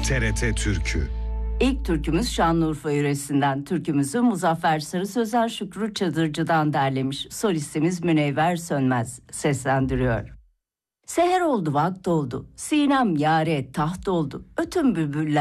TRT Türkü. İlk türkümüz Şanlıurfa yöresinden. Türkümüzü Muzaffer Sarı Sözen Şükrü Çadırcı'dan derlemiş. Solistimiz Münevver Sönmez seslendiriyor. Seher oldu, vakt oldu, sinem yâre taht oldu, ötün bülbüller